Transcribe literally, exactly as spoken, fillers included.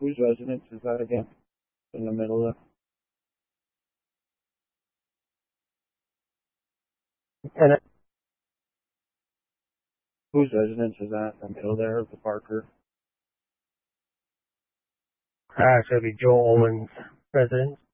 Whose residence is that again? In the middle there? Lieutenant, Whose residence is that in the middle there of the Parker? uh, so it'd be Joel Owens' residence.